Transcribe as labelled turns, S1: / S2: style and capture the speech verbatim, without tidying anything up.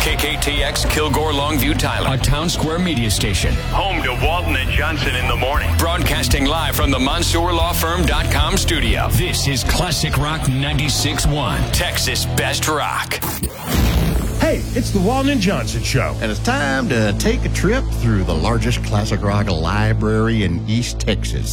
S1: K K T X Kilgore Longview Tyler, a Town Square media station.
S2: Home to Walton and Johnson in the morning.
S1: Broadcasting live from the Mansour Law Firm dot com studio. This is Classic Rock ninety-six point one, Texas Best Rock.
S3: Hey, it's the Walton and Johnson Show.
S4: And it's time to take a trip through the largest classic rock library in East Texas.